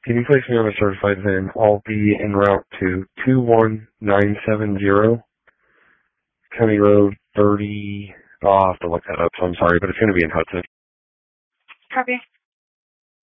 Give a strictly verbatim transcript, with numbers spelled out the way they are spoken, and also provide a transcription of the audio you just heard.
Can you place me on a certified van? I'll be en route to two one nine seven zero County Road thirty. I'll have to look that up, so I'm sorry, but it's going to be in Hudson. Copy.